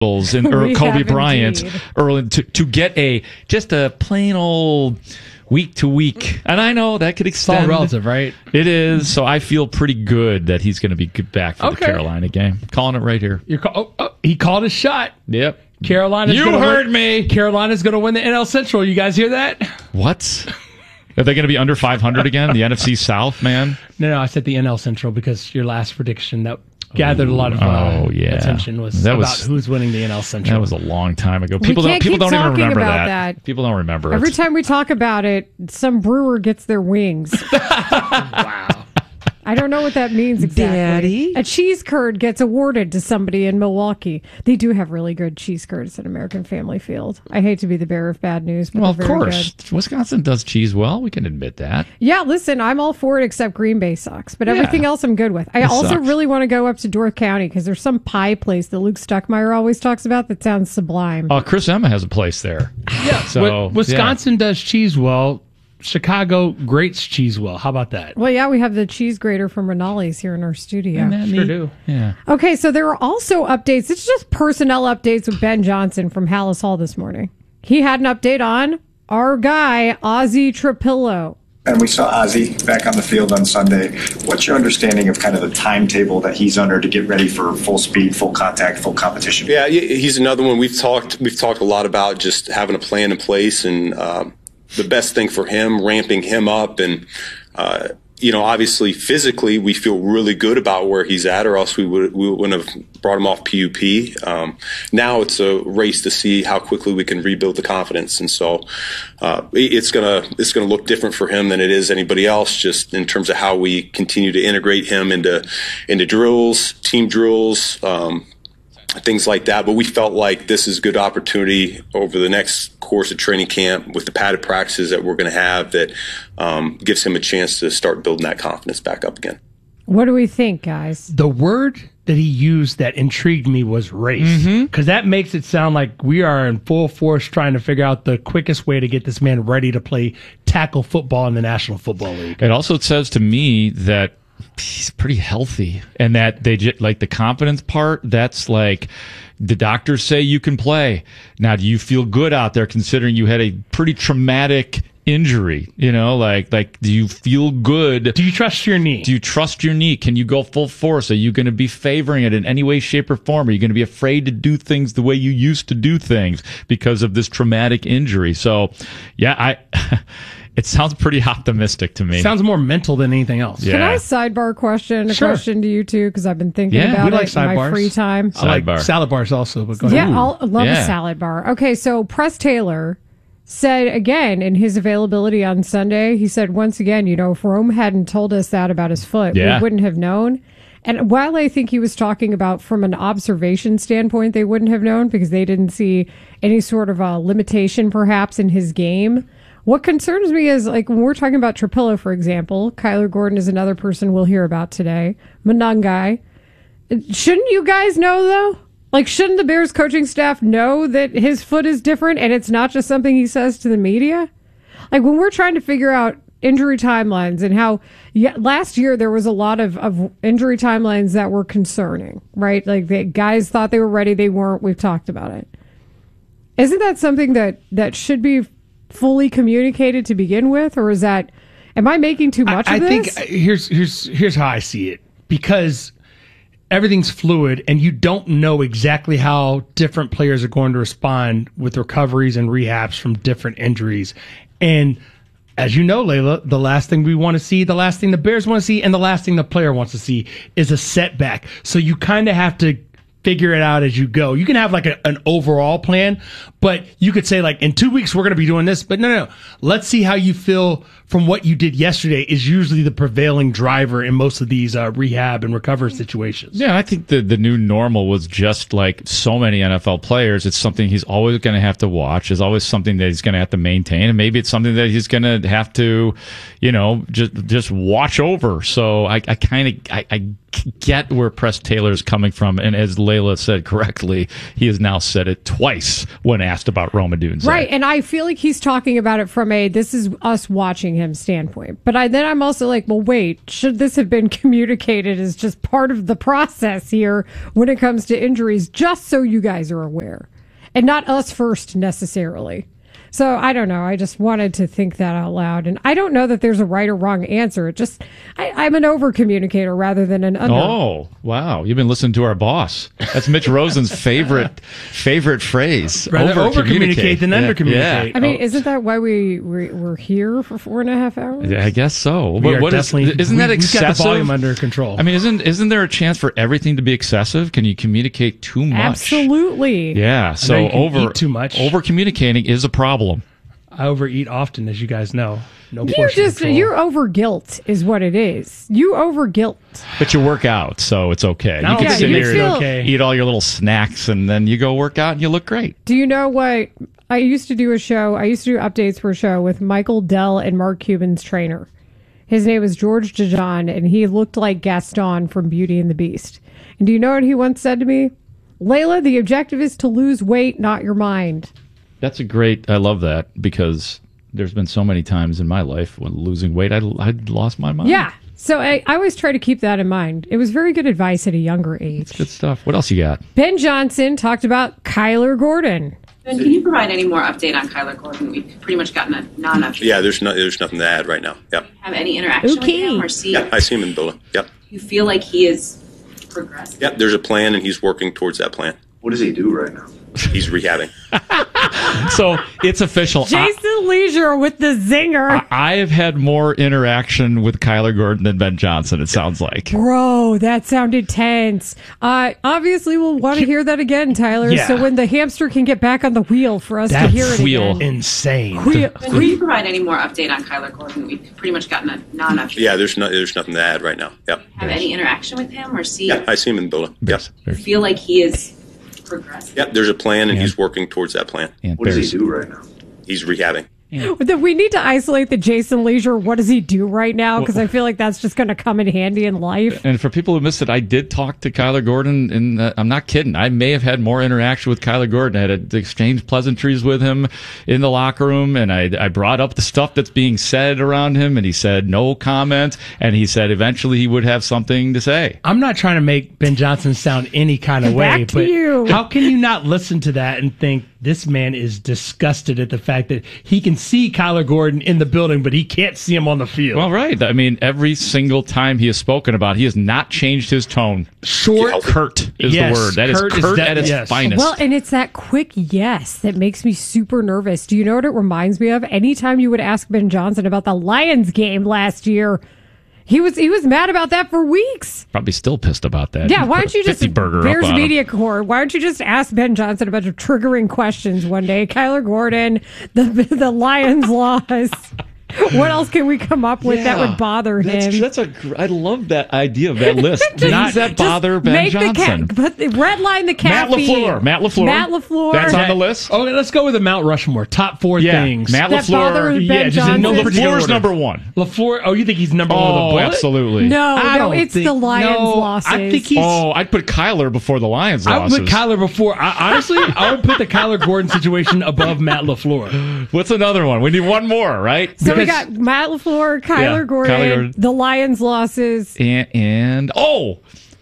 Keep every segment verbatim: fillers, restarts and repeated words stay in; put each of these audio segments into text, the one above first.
and or Kobe Bryant early to, to get a just a plain old week to week, and I know that could extend. It's all relative, right? It is. So I feel pretty good that he's going to be good back for okay. the Carolina game. Calling it right here. You're call- oh, oh, he called his shot. Yep. Carolina's you gonna heard win. me. Carolina's going to win the N L Central. You guys hear that? What? Are they going to be under five hundred again? The N F C South, man. No, no. I said the N L Central because your last prediction that. Gathered a lot of uh, oh, yeah. attention was that about was, who's winning the N L Central. That was a long time ago. People we don't. People don't even remember that. that. People don't remember Every it. time we talk about it, some brewer gets their wings. Wow. I don't know what that means exactly. Daddy? A cheese curd gets awarded to somebody in Milwaukee. They do have really good cheese curds at American Family Field. I hate to be the bearer of bad news, but well, of they're very course, good. Wisconsin does cheese well. We can admit that. Yeah, listen, I'm all for it except Green Bay sucks, but everything Yeah. else I'm good with. I It also sucks. really want to go up to Dorth County because there's some pie place that Luke Stuckmeyer always talks about that sounds sublime. Uh, Chris Emma has a place there. Yeah. So Wi- Wisconsin does cheese well. Chicago grates cheese well. How about that? Well, yeah, we have the cheese grater from Rinaldi's here in our studio. Sure do. Yeah. Okay, so there are also updates. It's just personnel updates with Ben Johnson from Hallis Hall this morning. He had an update on our guy, Ozzy Trapillo. And we saw Ozzy back on the field on Sunday. What's your understanding of kind of the timetable that he's under to get ready for full speed, full contact, full competition? Yeah, he's another one we've talked. We've talked a lot about just having a plan in place and um, the best thing for him, ramping him up, and uh, you know, obviously physically we feel really good about where he's at, or else we would we wouldn't have brought him off P U P. Um, now it's a race to see how quickly we can rebuild the confidence, and so uh, it's gonna it's gonna look different for him than it is anybody else, just in terms of how we continue to integrate him into into drills, team drills. Um, things like that, but we felt like this is a good opportunity over the next course of training camp with the padded practices that we're going to have that um, gives him a chance to start building that confidence back up again. What do we think, guys? The word that he used that intrigued me was race, because that makes it sound like we are in full force trying to figure out the quickest way to get this man ready to play tackle football in the National Football League. It also says to me that he's pretty healthy, and that they just like the confidence part. That's like the doctors say you can play. Now, do you feel good out there considering you had a pretty traumatic injury? You know, like like do you feel good? Do you trust your knee? Do you trust your knee? Can you go full force? Are you going to be favoring it in any way, shape, or form? Are you going to be afraid to do things the way you used to do things because of this traumatic injury? So, yeah, I. It sounds pretty optimistic to me. Sounds more mental than anything else. Yeah. Can I sidebar question? A Sure. question to you too, because I've been thinking Yeah, about we like it in my sidebars. free time. I like Sidebar. salad bars also, but go ahead. Yeah, I'll, I love Yeah. a salad bar. Okay, so Press Taylor said again in his availability on Sunday, he said once again, you know, if Rome hadn't told us that about his foot, Yeah. we wouldn't have known. And while I think he was talking about from an observation standpoint, they wouldn't have known because they didn't see any sort of a limitation perhaps in his game. What concerns me is, like, when we're talking about Trapillo, for example, Kyler Gordon is another person we'll hear about today. Monangai. Shouldn't you guys know, though? Like, shouldn't the Bears coaching staff know that his foot is different and it's not just something he says to the media? Like, when we're trying to figure out injury timelines and how yeah, last year there was a lot of, of injury timelines that were concerning, right? Like, the guys thought they were ready, they weren't. We've talked about it. Isn't that something that, that should be fully communicated to begin with, or is that, am I making too much I, of I this? think here's here's here's how I see it, because everything's fluid and you don't know exactly how different players are going to respond with recoveries and rehabs from different injuries. And as you know, Layla, the last thing we want to see, the last thing the Bears want to see, and the last thing the player wants to see is a setback. So you kind of have to figure it out as you go. You can have like a, an overall plan, but you could say like in two weeks we're going to be doing this, but no, no, no. Let's see how you feel from what you did yesterday is usually the prevailing driver in most of these uh, rehab and recovery situations. Yeah, I think the, the new normal was just like so many N F L players. It's something he's always going to have to watch. It's always something that he's going to have to maintain. And maybe it's something that he's going to have to, you know, just just watch over. So I, I kind of, I, I get where Press Taylor is coming from. And as Layla said correctly, he has now said it twice when asked about Rome Odunze. Right, and I feel like he's talking about it from a this is us watching him standpoint. But I, then I'm also like, well, wait, should this have been communicated as just part of the process here when it comes to injuries, just so you guys are aware, and not us first necessarily? So I don't know. I just wanted to think that out loud. And I don't know that there's a right or wrong answer. It just, I, I'm an over communicator rather than an under. Oh, wow. You've been listening to our boss. That's Mitch Rosen's favorite favorite phrase. Rather over communicate than yeah. under communicate. Yeah. I mean, Oh. isn't that why we, we, we're here for four and a half hours? Yeah, I guess so. We But are what is, definitely- isn't we- that we've excessive? got the volume under control. I mean, isn't isn't there a chance for everything to be excessive? Can you communicate too much? Absolutely. Yeah. So you can over eat too much. over communicating is a problem. I overeat often, as you guys know. No You portion just, control. you're over guilt is what it is. You over guilt. But you work out, so it's okay. I You don't can Yeah, sit you here feel- and okay. eat all your little snacks, and then you go work out, and you look great. Do you know what? I used to do a show. I used to do updates for a show with Michael Dell and Mark Cuban's trainer. His name was George Dijon, and he looked like Gaston from Beauty and the Beast. And do you know what he once said to me? Layla, the objective is to lose weight, not your mind. That's a great. I love that because there's been so many times in my life when losing weight, I I lost my mind. Yeah. So I, I always try to keep that in mind. It was very good advice at a younger age. Good stuff. What else you got? Ben Johnson talked about Kyler Gordon. Ben, can you provide any more update on Kyler Gordon? We've pretty much gotten a non-update. Yeah, there's no, there's nothing to add right now. Yep. Have any interaction Okay. with him or see? Yeah, I see him in the building. Yep. You feel like he is progressing? Yep. There's a plan, and he's working towards that plan. What does he do right now? He's rehabbing. So it's official. Jason Leisure with the zinger. I, I have had more interaction with Kyler Gordon than Ben Johnson. It sounds like. Bro, that sounded tense. Uh, obviously, we'll want to hear that again, Tyler. Yeah. So when the hamster can get back on the wheel for us to That's hear it wheel. again. insane. Wheel, Ben, can you provide any more update on Kyler Gordon? We've pretty much gotten a non-update. Yeah, there's no, there's nothing to add right now. Yep. Have any interaction with him or see? Yeah, I see him in the building. Yep. You feel like he is progressing? Yep. There's a plan, and he's working towards that plan. And What does Bears. he do right now? He's rehabbing. That we need to isolate the Jason Leisure. What does he do right now? Because I feel like that's just going to come in handy in life. And for people who missed it, I did talk to Kyler Gordon, and uh, I'm not kidding. I may have had more interaction with Kyler Gordon. I had exchanged pleasantries with him in the locker room, and I, I brought up the stuff that's being said around him, and he said no comment, and he said eventually he would have something to say. I'm not trying to make Ben Johnson sound any kind of way, Back to but you. how can you not listen to that and think this man is disgusted at the fact that he can see Kyler Gordon in the building, but he can't see him on the field? Well, right. I mean, every single time he has spoken about, he has not changed his tone. Short, Curt is Yes, the word. That is curt curt, is de- at its yes. finest. Well, and it's that quick yes that makes me super nervous. Do you know what it reminds me of? Anytime you would ask Ben Johnson about the Lions game last year, he was he was mad about that for weeks. Probably still pissed about that. Yeah, why don't you just fifty burger Bears up on him. Media Corps? Why don't you just ask Ben Johnson a bunch of triggering questions one day? Kyler Gordon, the the Lions loss. What else can we come up with that Yeah. would bother That's, him? that's a. gr- I love that idea of that list. Things Just- that just bother Ben make Johnson. The ca- but the red line the Matt caffeine. LaFleur. Matt LaFleur. Matt LaFleur. That's on the list. Okay, let's go with the Mount Rushmore. Top four Yeah, things. Matt That bother LaFleur. Ben Yeah, just in no Johnson. particular LaFleur's order. number one. LaFleur. Oh, you think he's number one with a Oh, bullet? absolutely. No, I no, don't it's think- the Lions no, losses. I think he's. Oh, I'd put Kyler before the Lions I would losses. put Kyler before. I, honestly, I would put the Kyler Gordon situation above Matt LaFleur. What's another one? We need one more, right? So we because- got Matt LaFleur, Kyler, Yeah, Gordon, Kyler Gordon. the Lions losses. And, and oh,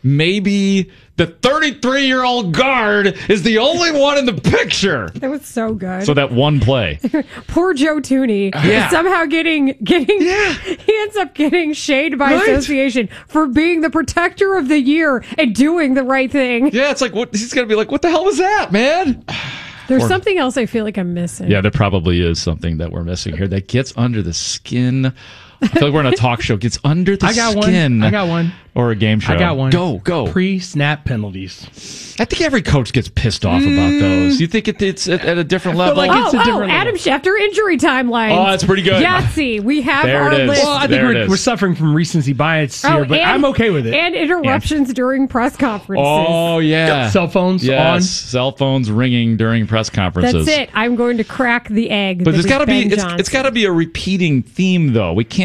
maybe the thirty-three-year-old guard is the only one in the picture. That was so good. So that one play. Poor Joe Tooney Yeah. is somehow getting getting he ends up getting shaded by Right. association for being the protector of the year and doing the right thing. Yeah, it's like what he's gonna be like. What the hell was that, man? There's Or- something else I feel like I'm missing. Yeah, there probably is something that we're missing here that gets under the skin. I feel like we're on a talk show. Gets under the I got one. skin. I got one. Or a game show. I got one. Go, go. Pre-snap penalties. I think every coach gets pissed off about those. You think it, it's at, at a different level? like Oh, It's a oh, different Adam level. Schefter injury timeline. Oh, that's pretty good. Yahtzee, we have There our it is. list. Well, I think There it we're, is. we're suffering from recency bias here, but I'm okay with it. And interruptions during press conferences. Oh, yeah. Cell phones yes. on. Cell phones ringing during press conferences. That's it. I'm going to crack the egg. But that it's is got to be Ben it's, Johnson. it's got to be a repeating theme though. We can't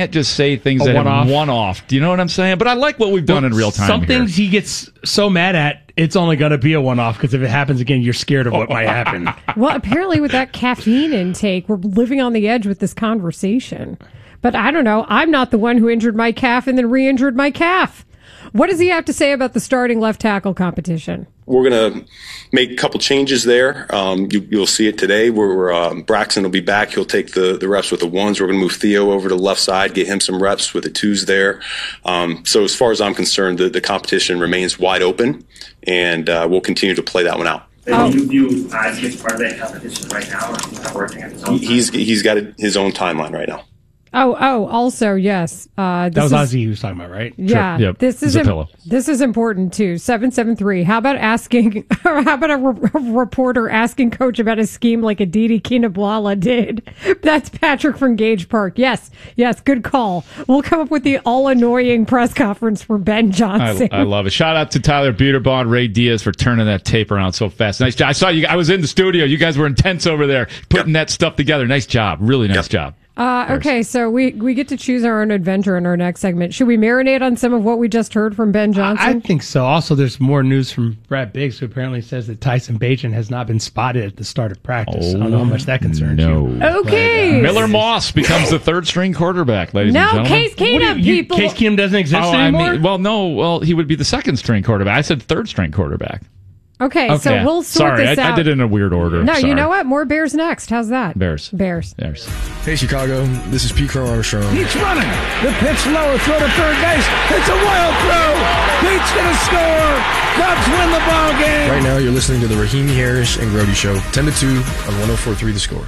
can't just say things A that one-off. have one-off. Do you know what I'm saying? But I like what we've done Well, in real time Some here. things he gets so mad at, it's only going to be a one-off, because if it happens again, you're scared of what might happen. Well, apparently with that caffeine intake, we're living on the edge with this conversation. But I don't know. I'm not the one who injured my calf and then re-injured my calf. What does he have to say about the starting left tackle competition? We're going to make a couple changes there. Um, you, you'll see it today where um, Braxton will be back. He'll take the, the reps with the ones. We're going to move Theo over to the left side, get him some reps with the twos there. Um, so as far as I'm concerned, the, the competition remains wide open, and uh, we'll continue to play that one out. Oh. Do you view Ozzie as part of that competition right now, or he's not working at his own time? He's, he's got his own timeline right now. Oh, oh, also, yes. Uh, this That was is, Ozzie he was talking about, right? Yeah. Yep. This is im- Zappillo. this is important too. seven seven three. How about asking, or how about a, re- a reporter asking coach about a scheme like Aditi Kinablala did? That's Patrick from Gage Park. Yes. Yes. Good call. We'll come up with the all annoying press conference for Ben Johnson. I, I love it. Shout out to Tyler Buterbaugh and Ray Diaz for turning that tape around so fast. Nice job. I saw you. I was in the studio. You guys were intense over there putting yep. that stuff together. Nice job. Really nice yep. job. Uh, okay, so we, we get to choose our own adventure in our next segment. Should we marinate on some of what we just heard from Ben Johnson? I, I think so. Also, there's more news from Brad Biggs, who apparently says that Tyson Bagent has not been spotted at the start of practice. Oh, I don't know how much that concerns no. you. Okay. But, uh, Miller Moss becomes the third string quarterback, ladies no, and gentlemen. Case Keenum, you, people. Case Keenum doesn't exist oh, anymore? I mean, well, no. Well, he would be the second string quarterback. I said third string quarterback. Okay, okay, so we'll sort Sorry, this I, out. I did it in a weird order. No, Sorry. you know what? More Bears next. How's that? Bears. Bears. Bears. Hey, Chicago. This is Pete Crow Armstrong. Pete's running. The pitch low. Throw to third base. It's a wild throw. Pete's going to score. Cubs win the ball game. Right now, you're listening to the Rahimi Harris and Grody Show, ten to two on one oh four point three The Score.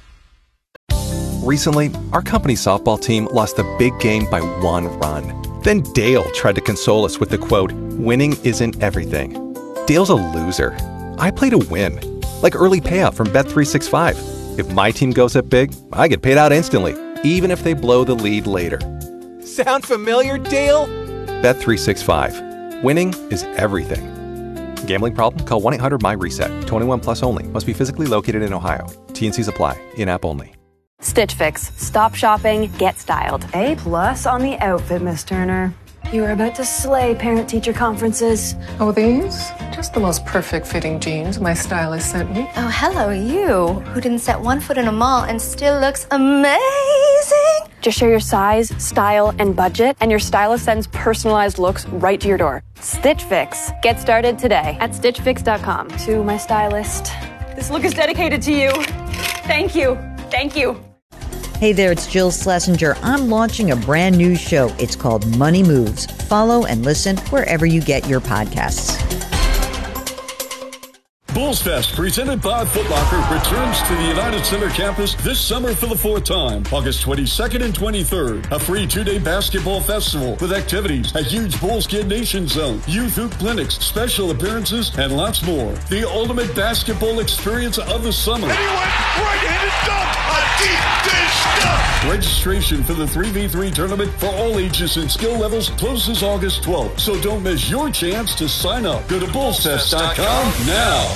Recently, our company softball team lost the big game by one run. Then Dale tried to console us with the quote, "Winning isn't everything." Dale's a loser. I play to win, like early payout from Bet three sixty-five. If my team goes up big, I get paid out instantly, even if they blow the lead later. Sound familiar, Dale? Bet three sixty-five. Winning is everything. Gambling problem? Call one eight hundred my reset. twenty-one plus only. Must be physically located in Ohio. T N Cs apply. In-app only. Stitch Fix. Stop shopping, get styled. A plus on the outfit, Miss Turner. You are about to slay parent-teacher conferences. Oh, these? Just the most perfect fitting jeans my stylist sent me. Oh, hello, you, who didn't set one foot in a mall and still looks amazing. Just share your size, style, and budget, and your stylist sends personalized looks right to your door. Stitch Fix. Get started today at stitch fix dot com. To my stylist, this look is dedicated to you. Thank you. Thank you. Hey there, it's Jill Schlesinger. I'm launching a brand new show. It's called Money Moves. Follow and listen wherever you get your podcasts. Bulls Fest, presented by Foot Locker, returns to the United Center campus this summer for the fourth time, August twenty-second and twenty-third. A free two-day basketball festival with activities, a huge Bulls Kid Nation zone, youth hoop clinics, special appearances, and lots more. The ultimate basketball experience of the summer. And he went right-handed dunk, a deep dish dunk. Registration for the three v three tournament for all ages and skill levels closes August twelfth, so don't miss your chance to sign up. Go to bulls fest dot com now.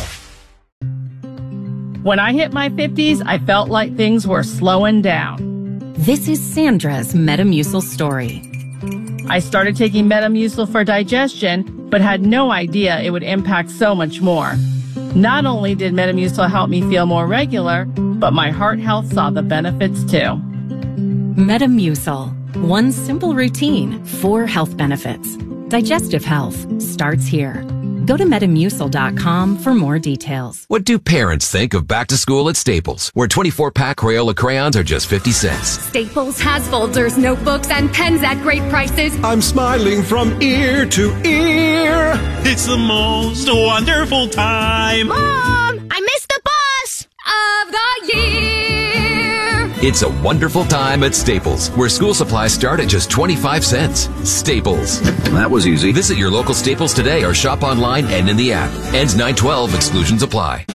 When I hit my fifties, I felt like things were slowing down. This is Sandra's Metamucil story. I started taking Metamucil for digestion, but had no idea it would impact so much more. Not only did Metamucil help me feel more regular, but my heart health saw the benefits too. Metamucil. One simple routine, four health benefits. Digestive health starts here. Go to metamucil dot com for more details. What do parents think of back to school at Staples, where twenty-four pack Crayola crayons are just fifty cents? Staples has folders, notebooks, and pens at great prices. I'm smiling from ear to ear. It's the most wonderful time. Mom, I missed the bus of the year. It's a wonderful time at Staples, where school supplies start at just twenty-five cents. Staples. That was easy. Visit your local Staples today or shop online and in the app. Ends nine twelve. Exclusions apply.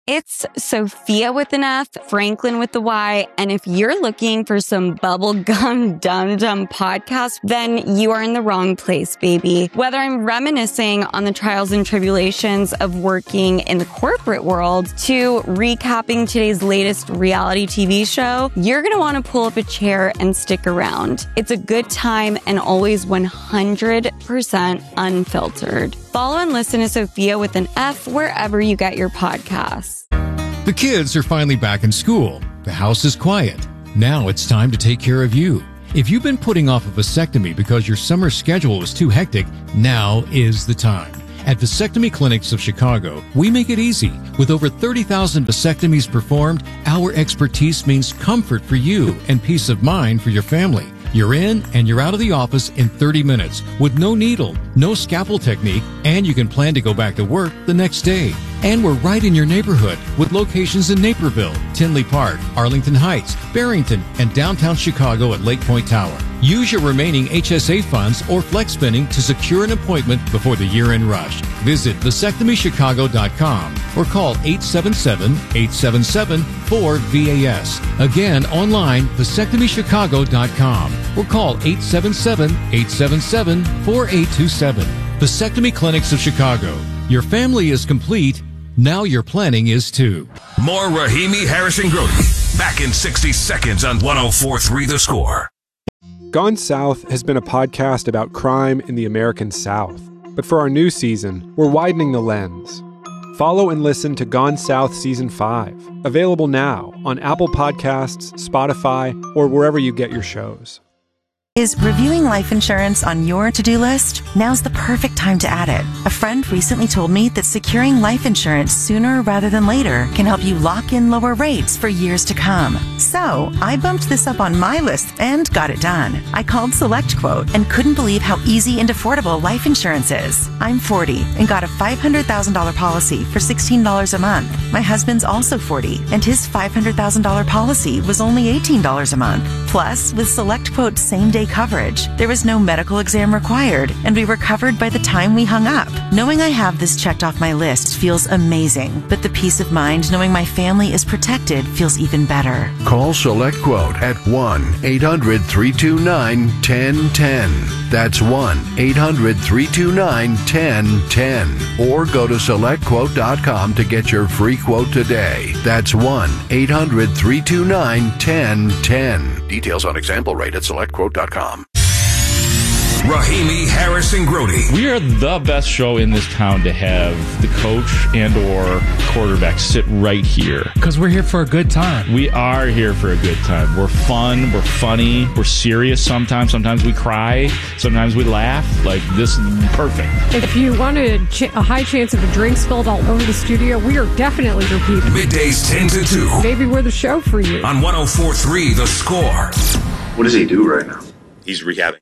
It's Sophia with an F, Franklin with the Y, and if you're looking for some bubblegum dum-dum podcast, then you are in the wrong place, baby. Whether I'm reminiscing on the trials and tribulations of working in the corporate world to recapping today's latest reality T V show, you're going to want to pull up a chair and stick around. It's a good time and always one hundred percent unfiltered. Follow and listen to Sophia with an F wherever you get your podcasts. The kids are finally back in school. The house is quiet. Now it's time to take care of you. If you've been putting off a vasectomy because your summer schedule was too hectic, now is the time. At Vasectomy Clinics of Chicago, we make it easy. With over thirty thousand vasectomies performed, our expertise means comfort for you and peace of mind for your family. You're in and you're out of the office in thirty minutes with no needle, no scalpel technique, and you can plan to go back to work the next day. And we're right in your neighborhood with locations in Naperville, Tinley Park, Arlington Heights, Barrington, and downtown Chicago at Lake Point Tower. Use your remaining H S A funds or flex spending to secure an appointment before the year-end rush. Visit vasectomy chicago dot com or call eight seven seven, eight seven seven, four V A S. Again, online, vasectomy chicago dot com or call eight seven seven, eight seven seven, four eight two seven. Vasectomy Clinics of Chicago. Your family is complete. Now your planning is too. More Rahimi, Harris, and Grody. Back in sixty seconds on one oh four point three The Score. Gone South has been a podcast about crime in the American South. But for our new season, we're widening the lens. Follow and listen to Gone South Season five. Available now on Apple Podcasts, Spotify, or wherever you get your shows. Is reviewing life insurance on your to-do list? Now's the perfect time to add it. A friend recently told me that securing life insurance sooner rather than later can help you lock in lower rates for years to come. So I bumped this up on my list and got it done. I called SelectQuote and couldn't believe how easy and affordable life insurance is. I'm forty and got a five hundred thousand dollars policy for sixteen dollars a month. My husband's also forty and his five hundred thousand dollars policy was only eighteen dollars a month. Plus, with SelectQuote's same-day coverage, there was no medical exam required, and we were covered by the time we hung up. Knowing I have this checked off my list feels amazing, but the peace of mind knowing my family is protected feels even better. Call SelectQuote at one eight hundred, three two nine, one zero one zero. That's one eight hundred, three two nine, one zero one zero. Or go to select quote dot com to get your free quote today. That's one eight hundred, three two nine, one zero one zero. Details on example rate at select quote dot com. Rahimi, Harris, and Grody. We are the best show in this town to have the coach and or quarterback sit right here. Because we're here for a good time. We are here for a good time. We're fun. We're funny. We're serious sometimes. Sometimes we cry. Sometimes we laugh. Like, this is perfect. If you want a, ch- a high chance of a drink spilled all over the studio, we are definitely your people. Middays ten to two. Maybe we're the show for you. On one oh four point three The Score. What does he do right now? He's rehabbing.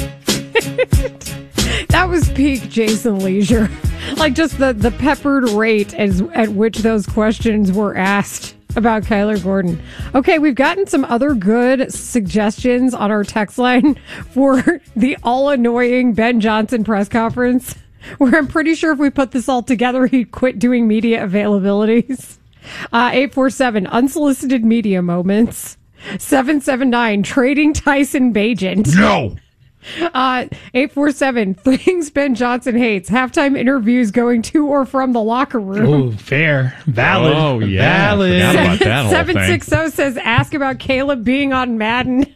That was peak Jason Leisure. Like, just the, the peppered rate as, at which those questions were asked about Kyler Gordon. Okay, we've gotten some other good suggestions on our text line for the all-annoying Ben Johnson press conference, where I'm pretty sure if we put this all together, he'd quit doing media availabilities. Uh, eight four seven, unsolicited media moments. seven seven nine, trading Tyson Bagent. No! Uh, eight four seven, things Ben Johnson hates. Halftime interviews going to or from the locker room. Oh, fair. Valid. Oh, yeah. Valid. Forgot about that whole seven thing. six zero says, ask about Caleb being on Madden.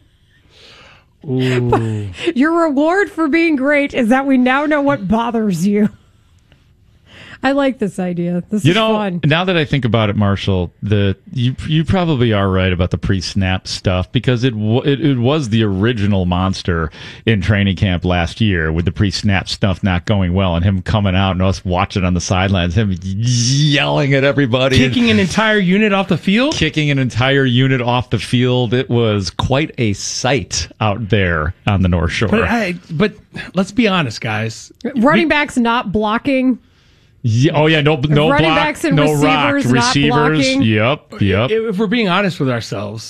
Ooh. Your reward for being great is that we now know what bothers you. I like this idea. This you is know, fun. Now that I think about it, Marshall, the you you probably are right about the pre-snap stuff, because it, w- it it was the original monster in training camp last year with the pre-snap stuff not going well and him coming out and us watching on the sidelines, him yelling at everybody, kicking an entire unit off the field, kicking an entire unit off the field. It was quite a sight out there on the North Shore. But, I, but let's be honest, guys. Running we, backs not blocking. Yeah, oh yeah, no, no running block, backs and no receivers rock, not receivers. blocking. Yep, yep. If we're being honest with ourselves,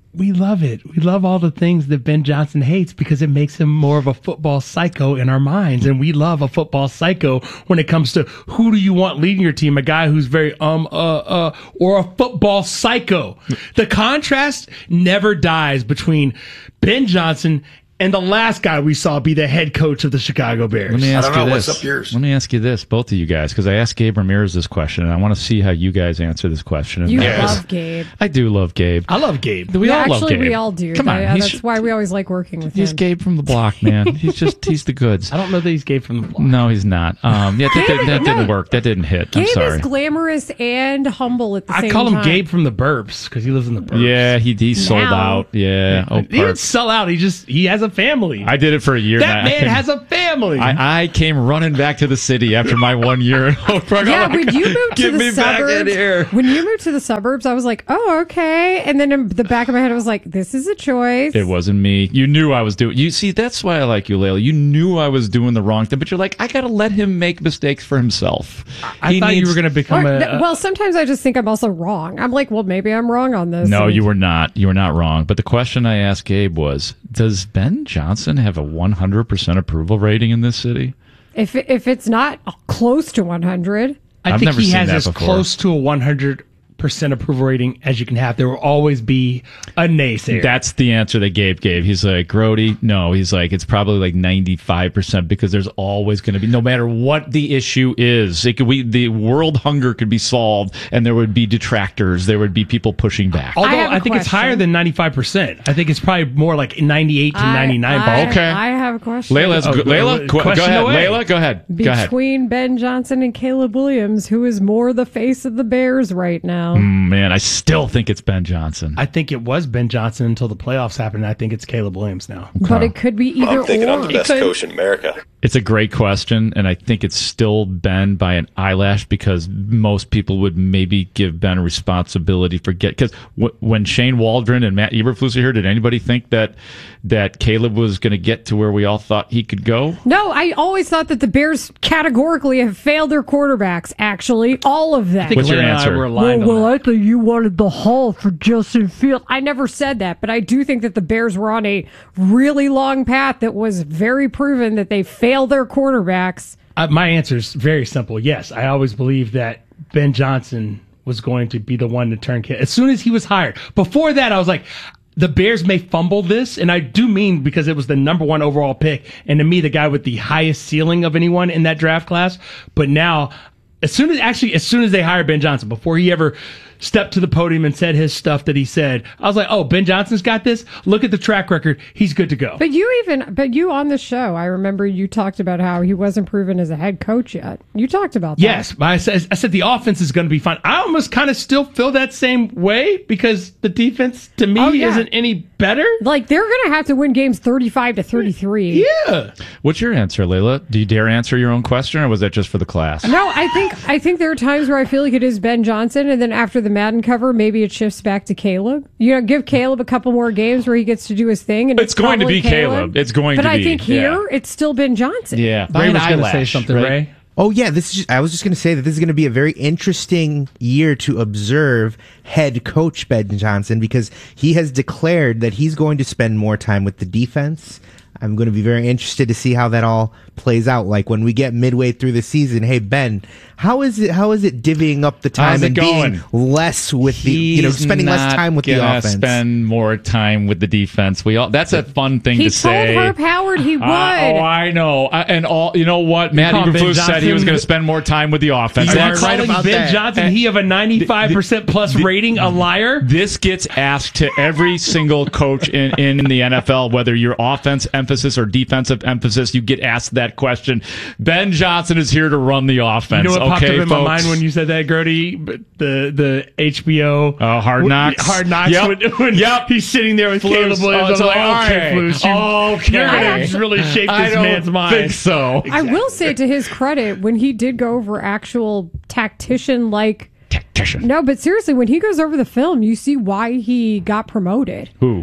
we love it. We love all the things that Ben Johnson hates because it makes him more of a football psycho in our minds. And we love a football psycho when it comes to who do you want leading your team? A guy who's very, um, uh, uh, or a football psycho. The contrast never dies between Ben Johnson and the last guy we saw be the head coach of the Chicago Bears. Let me ask I don't you know, this. what's up yours? Let me ask you this, both of you guys, because I asked Gabe Ramirez this question, and I want to see how you guys answer this question. And You that is- love Gabe. I do love Gabe. I love Gabe. We Yeah, all actually, love Gabe. we all do. Come on, I- he's, that's why we always like working with he's him. Gabe from the block, man. He's just he's the goods. I don't know that he's Gabe from the block. No, he's not. Um, yeah, that, that, that no. didn't work. That didn't hit. Gabe I'm sorry. is glamorous and humble at the I same call him time. Gabe from the Burbs because he lives in the Burbs. Yeah, he he sold Now. out. Yeah. Oh, He didn't Park. sell out. He just, he has a family. I did it for a year. that and I- I man came- has a family. I, I came running back to the city after my one year in Oak Park. Yeah, I'm like, when you moved to get the me back in suburbs, here. when you moved to the suburbs, I was like, oh, okay. And then in the back of my head, I was like, this is a choice. It wasn't me. You knew I was doing. You see, that's why I like you, Layla. You knew I was doing the wrong thing, but you're like, I got to let him make mistakes for himself. I He thought you needs- were going to become Or- a, th- well, sometimes I just think I'm also wrong. I'm like, well, maybe I'm wrong on this. No, And- you were not. You were not wrong. But the question I asked Gabe was, does Ben Johnson have a one hundred percent approval rating in this city? If if it's not close to one hundred, I I've think never he seen has that as before. close to a one hundred percent approval rating as you can have. There will always be a naysayer. That's the answer that Gabe gave. He's like, Grody, no. He's like, it's probably like ninety-five percent because there's always going to be, no matter what the issue is, it could, we, the world hunger could be solved and there would be detractors. There would be people pushing back. Although I have a I, think it's question. higher than ninety-five percent. I think it's probably more like ninety-eight to I- ninety-nine. I, Okay. I have a question. Layla's, Oh, go, Layla, uh, qu- go question ahead. away. Layla, go ahead. Go ahead. Between Ben Johnson and Caleb Williams, who is more the face of the Bears right now? Mm, man, I still think it's Ben Johnson. I think it was Ben Johnson until the playoffs happened. I think it's Caleb Williams now. But it could be either I'm thinking or. I'm the best It could- coach in America. It's a great question, and I think it's still Ben by an eyelash because most people would maybe give Ben a responsibility for get because w- when Shane Waldron and Matt Eberflus are here, did anybody think that that Caleb was going to get to where we all thought he could go? No, I always thought that the Bears categorically have failed their quarterbacks. Actually, all of them. I think What's your Lynn and I answer? were aligned well, on well that. I thought you wanted the Hall for Justin Field. I never said that, but I do think that the Bears were on a really long path that was very proven that they failed their quarterbacks. Uh, my answer is very simple. Yes, I always believed that Ben Johnson was going to be the one to turn. As soon as he was hired. Before that, I was like, the Bears may fumble this, and I do mean because it was the number one overall pick, and to me, the guy with the highest ceiling of anyone in that draft class. But now, as soon as actually, as soon as they hired Ben Johnson, before he ever stepped to the podium and said his stuff that he said, I was like, oh, Ben Johnson's got this. Look at the track record. He's good to go. But you even, but you on the show, I remember you talked about how he wasn't proven as a head coach yet. You talked about that. Yes, but I said, I said the offense is going to be fine. I almost kind of still feel that same way because the defense to me Oh, yeah. isn't any better. Like they're going to have to win games thirty-five to thirty-three. Yeah. What's your answer, Layla? Do you dare answer your own question, or was that just for the class? No, I think I think there are times where I feel like it is Ben Johnson, and then after the Madden cover, maybe it shifts back to Caleb. You know, give Caleb a couple more games where he gets to do his thing, and It's going to probably be Caleb. It's going but to I be, think here yeah. it's still Ben Johnson. Yeah, Ray by was an going to say eyelash, something, right? Ray. Oh yeah, this is. Just, I was just going to say that this is going to be a very interesting year to observe head coach Ben Johnson because he has declared that he's going to spend more time with the defense. I'm going to be very interested to see how that all plays out. Like when we get midway through the season, hey Ben, how is it? How is it divvying up the time How's it and going? being less with the, you know, He's spending less not time with the gonna offense? Spend more time with the defense. We all. That's a fun thing He to told say. Herb Howard he would. Uh, oh, I know. I, and all you know what Matt calling Ben Eberflus said he was Johnson- going to spend more time with the offense. You That's are calling about Ben that. Johnson, he of a ninety-five percent plus rating, a liar? This gets asked to every single coach in, in the N F L, whether you're offense emphasis or defensive emphasis. You get asked that question. Ben Johnson is here to run the offense. You know what popped okay, up in folks? my mind when you said that, Grody? But The the H B O Oh, Hard Knocks. Hard Knocks. Yep. When, when Yep. he's sitting there with Flus. Caleb Williams. Oh, it's I'm like, all- okay, okay. Flus, you, Okay. you're going to really shape I this don't man's mind. think so. I will say to his credit, when he did go over actual tactician like Tactician. no, but seriously, when he goes over the film, you see why he got promoted. Who?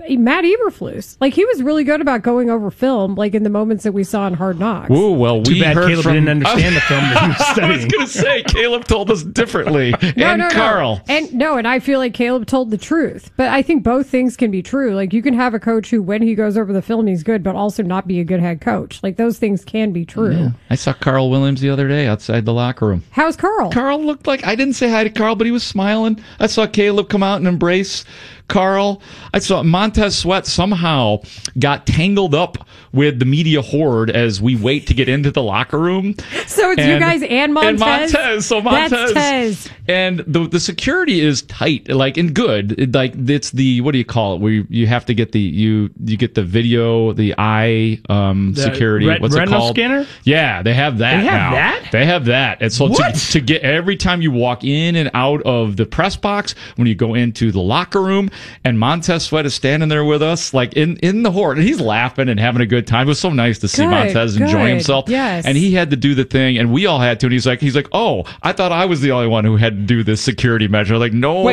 Matt Eberflus. Like, he was really good about going over film, like in the moments that we saw in Hard Knocks. Ooh, well, we Too bad heard Caleb from, didn't understand the film that he was I studying. was going to say, Caleb told us differently. No, and no, Carl. No. And no, and I feel like Caleb told the truth. But I think both things can be true. Like, you can have a coach who, when he goes over the film, he's good, but also not be a good head coach. Like, those things can be true. Yeah. I saw Carl Williams the other day outside the locker room. How's Carl? Carl looked like, I didn't say hi to Carl, but he was smiling. I saw Caleb come out and embrace Carl. I saw Montez Sweat somehow got tangled up with the media horde as we wait to get into the locker room. So it's and, you guys and Montez? And Montez. So Montez. That's Tez. And the the security is tight, like, and good. It, like, it's the, what do you call it? Where you, you have to get the, you you get the video, the eye um, The security. ret- What's it retinal called? scanner? Yeah, they have that They have now. that? They have that. And so What? to, to get every time you walk in and out of the press box, when you go into the locker room, and Montez Sweat is standing there with us, like in, in the horde, and he's laughing and having a good time. It was so nice to see Good, Montez enjoy good. himself. Yes. And he had to do the thing, and we all had to. And he's like, he's like, oh, I thought I was the only one who had to do this security measure. Like, no, Wait,